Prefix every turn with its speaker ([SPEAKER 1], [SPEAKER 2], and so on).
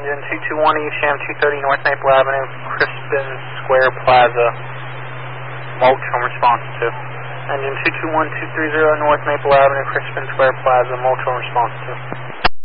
[SPEAKER 1] Engine 221 EFM 230 North Maple Avenue, Crispin Square Plaza, mulch on response to. Engine 221 230 North Maple Avenue, Crispin Square Plaza, mulch on response to.